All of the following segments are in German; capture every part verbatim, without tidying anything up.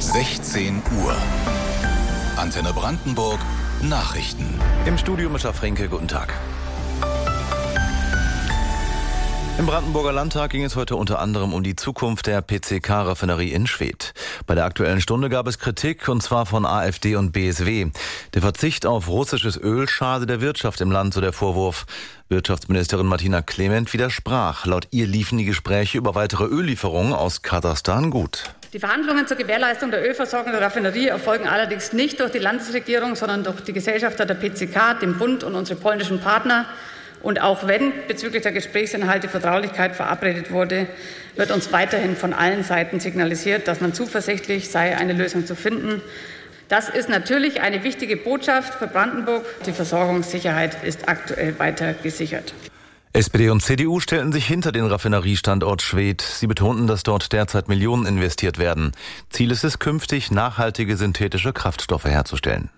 sechzehn Uhr. Antenne Brandenburg Nachrichten. Im Studio Mischa Fränke, guten Tag. Im Brandenburger Landtag ging es heute unter anderem um die Zukunft der P C K-Raffinerie in Schwedt. Bei der Aktuellen Stunde gab es Kritik, und zwar von AfD und B S W. Der Verzicht auf russisches Öl schade der Wirtschaft im Land, so der Vorwurf. Wirtschaftsministerin Martina Clement widersprach. Laut ihr liefen die Gespräche über weitere Öllieferungen aus Kasachstan gut. Die Verhandlungen zur Gewährleistung der Ölversorgung der Raffinerie erfolgen allerdings nicht durch die Landesregierung, sondern durch die Gesellschafter der P C K, den Bund und unsere polnischen Partner. Und auch wenn bezüglich der Gesprächsinhalte Vertraulichkeit verabredet wurde, wird uns weiterhin von allen Seiten signalisiert, dass man zuversichtlich sei, eine Lösung zu finden. Das ist natürlich eine wichtige Botschaft für Brandenburg. Die Versorgungssicherheit ist aktuell weiter gesichert. S P D und C D U stellten sich hinter den Raffineriestandort Schwedt. Sie betonten, dass dort derzeit Millionen investiert werden. Ziel ist es, künftig nachhaltige synthetische Kraftstoffe herzustellen.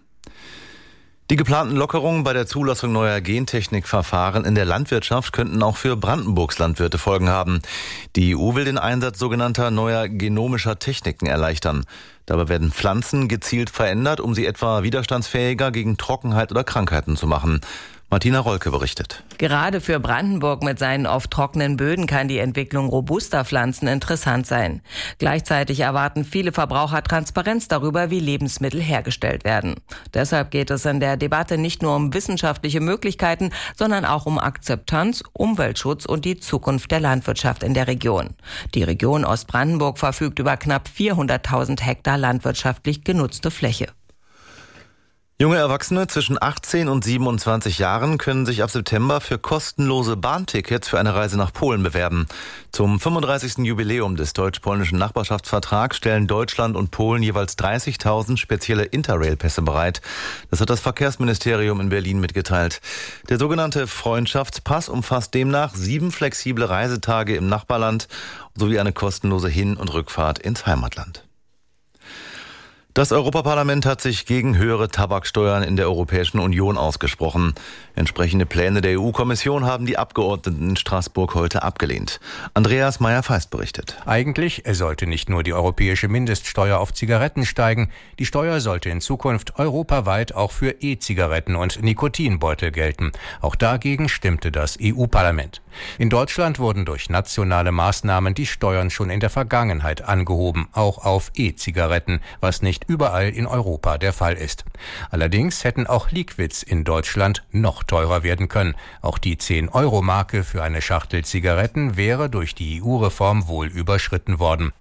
Die geplanten Lockerungen bei der Zulassung neuer Gentechnikverfahren in der Landwirtschaft könnten auch für Brandenburgs Landwirte Folgen haben. Die E U will den Einsatz sogenannter neuer genomischer Techniken erleichtern. Dabei werden Pflanzen gezielt verändert, um sie etwa widerstandsfähiger gegen Trockenheit oder Krankheiten zu machen. Martina Rolke berichtet. Gerade für Brandenburg mit seinen oft trockenen Böden kann die Entwicklung robuster Pflanzen interessant sein. Gleichzeitig erwarten viele Verbraucher Transparenz darüber, wie Lebensmittel hergestellt werden. Deshalb geht es in der Debatte nicht nur um wissenschaftliche Möglichkeiten, sondern auch um Akzeptanz, Umweltschutz und die Zukunft der Landwirtschaft in der Region. Die Region Ostbrandenburg verfügt über knapp vierhunderttausend Hektar landwirtschaftlich genutzte Fläche. Junge Erwachsene zwischen achtzehn und siebenundzwanzig Jahren können sich ab September für kostenlose Bahntickets für eine Reise nach Polen bewerben. Zum fünfunddreißigsten Jubiläum des deutsch-polnischen Nachbarschaftsvertrags stellen Deutschland und Polen jeweils dreißigtausend spezielle Interrail-Pässe bereit. Das hat das Verkehrsministerium in Berlin mitgeteilt. Der sogenannte Freundschaftspass umfasst demnach sieben flexible Reisetage im Nachbarland sowie eine kostenlose Hin- und Rückfahrt ins Heimatland. Das Europaparlament hat sich gegen höhere Tabaksteuern in der Europäischen Union ausgesprochen. Entsprechende Pläne der E U-Kommission haben die Abgeordneten in Straßburg heute abgelehnt. Andreas Meyer-Feist berichtet. Eigentlich sollte nicht nur die europäische Mindeststeuer auf Zigaretten steigen. Die Steuer sollte in Zukunft europaweit auch für E-Zigaretten und Nikotinbeutel gelten. Auch dagegen stimmte das E U-Parlament. In Deutschland wurden durch nationale Maßnahmen die Steuern schon in der Vergangenheit angehoben, auch auf E-Zigaretten, was nicht überall in Europa der Fall ist. Allerdings hätten auch Liquids in Deutschland noch teurer werden können. Auch die zehn-Euro-Marke für eine Schachtel Zigaretten wäre durch die E U-Reform wohl überschritten worden.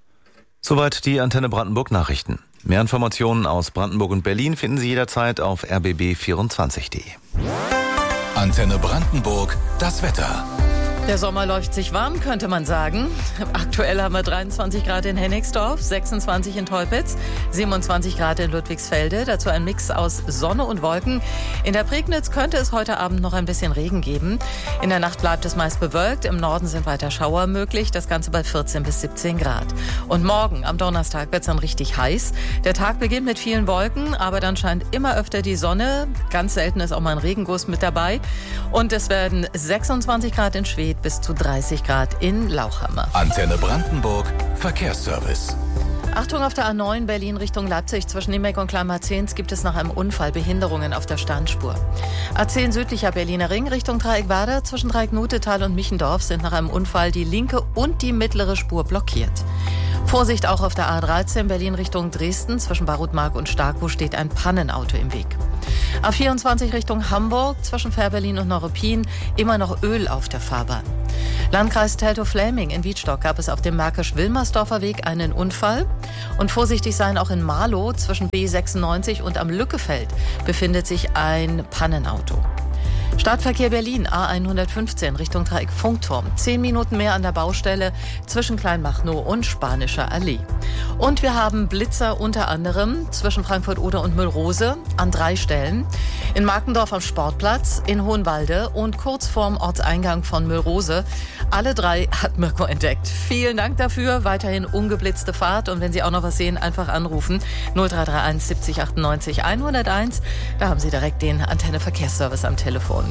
Soweit die Antenne Brandenburg Nachrichten. Mehr Informationen aus Brandenburg und Berlin finden Sie jederzeit auf r b b vierundzwanzig punkt d e. Antenne Brandenburg, das Wetter. Der Sommer läuft sich warm, könnte man sagen. Aktuell haben wir dreiundzwanzig Grad in Hennigsdorf, sechsundzwanzig in Teupitz, siebenundzwanzig Grad in Ludwigsfelde. Dazu ein Mix aus Sonne und Wolken. In der Prignitz könnte es heute Abend noch ein bisschen Regen geben. In der Nacht bleibt es meist bewölkt. Im Norden sind weiter Schauer möglich. Das Ganze bei vierzehn bis siebzehn Grad. Und morgen, am Donnerstag, wird es dann richtig heiß. Der Tag beginnt mit vielen Wolken, aber dann scheint immer öfter die Sonne. Ganz selten ist auch mal ein Regenguss mit dabei. Und es werden sechsundzwanzig Grad in Schwedt bis zu dreißig Grad in Lauchhammer. Antenne Brandenburg Verkehrsservice. Achtung, auf der A neun Berlin Richtung Leipzig zwischen Nimbeck und Kleinmarzehns gibt es nach einem Unfall Behinderungen auf der Standspur. A zehn südlicher Berliner Ring Richtung Dreieckwerder zwischen Dreieck-Nutetal und Michendorf sind nach einem Unfall die linke und die mittlere Spur blockiert. Vorsicht auch auf der A dreizehn Berlin Richtung Dresden. Zwischen Barutmark und Starkow steht ein Pannenauto im Weg. A vierundzwanzig Richtung Hamburg zwischen Fährberlin und Neuruppin immer noch Öl auf der Fahrbahn. Landkreis Teltow-Fläming in Wiedstock gab es auf dem Märkisch-Wilmersdorfer Weg einen Unfall. Und vorsichtig sein auch in Marlow zwischen B sechsundneunzig und am Lückefeld befindet sich ein Pannenauto. Stadtverkehr Berlin, A hundertfünfzehn Richtung Dreieck Funkturm. Zehn Minuten mehr an der Baustelle zwischen Kleinmachnow und Spanischer Allee. Und wir haben Blitzer unter anderem zwischen Frankfurt-Oder und Müllrose an drei Stellen. In Markendorf am Sportplatz, in Hohenwalde und kurz vorm Ortseingang von Müllrose. Alle drei hat Mirko entdeckt. Vielen Dank dafür. Weiterhin ungeblitzte Fahrt. Und wenn Sie auch noch was sehen, einfach anrufen. null drei drei eins siebzig achtundneunzig hunderteins. Da haben Sie direkt den Antenne Verkehrsservice am Telefon.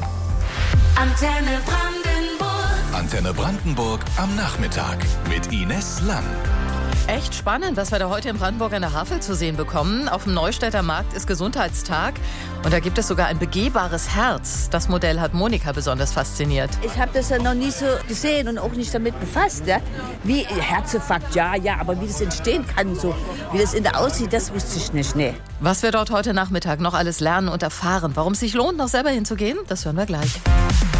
Antenne Brandenburg. Antenne Brandenburg am Nachmittag mit Ines Lang. Echt spannend, was wir da heute in Brandenburg an der Havel zu sehen bekommen. Auf dem Neustädter Markt ist Gesundheitstag und da gibt es sogar ein begehbares Herz. Das Modell hat Monika besonders fasziniert. Ich habe das ja noch nie so gesehen und auch nicht damit befasst. Ja? Wie Herzinfarkt, ja, ja, aber wie das entstehen kann, so wie das in der aussieht, das wusste ich nicht. Nee. Was wir dort heute Nachmittag noch alles lernen und erfahren, warum es sich lohnt, noch selber hinzugehen, das hören wir gleich.